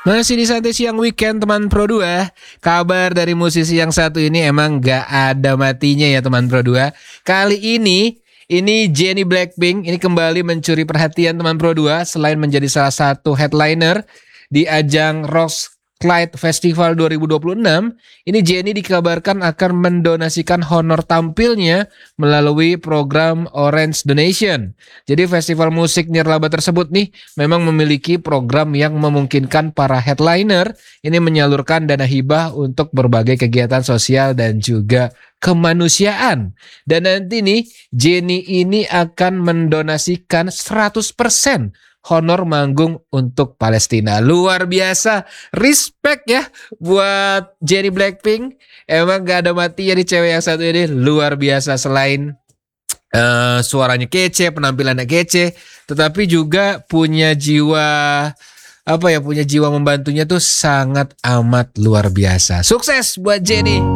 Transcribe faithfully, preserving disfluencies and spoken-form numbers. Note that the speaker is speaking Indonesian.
Masih di Santai Siang Weekend teman Pro dua. Kabar dari musisi yang satu ini emang gak ada matinya ya teman Pro dua. Kali ini ini Jennie Blackpink ini kembali mencuri perhatian teman Pro dua. Selain menjadi salah satu headliner di ajang Roskilde Festival dua ribu dua puluh enam, ini Jennie dikabarkan akan mendonasikan honor tampilnya melalui program Orange Donation. Jadi festival musik nirlaba tersebut nih memang memiliki program yang memungkinkan para headliner ini menyalurkan dana hibah untuk berbagai kegiatan sosial dan juga kemanusiaan. Dan nanti nih Jennie ini akan mendonasikan seratus persen honor manggung untuk Palestina. Luar biasa. Respect ya buat Jennie Blackpink. Emang gak ada matinya di cewek yang satu ini. Luar biasa. Selain uh, suaranya kece, penampilannya kece, tetapi juga punya jiwa apa ya, punya jiwa membantunya tuh sangat amat luar biasa. Sukses buat Jennie.